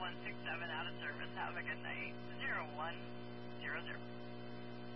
167 out of service. Have a good night. 0100.